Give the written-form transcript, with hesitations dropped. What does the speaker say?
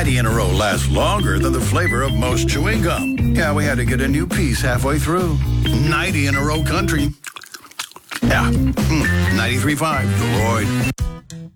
90 in a row lasts longer than the flavor of most chewing gum. Yeah, we had to get a new piece halfway through. 90 in a row country. Yeah, 93.5, Deloitte.